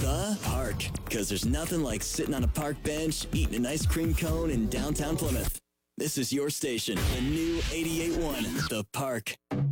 The Park. Because there's nothing like sitting on a park bench, eating an ice cream cone in downtown Plymouth. This is your station, the new 88.1, The Park.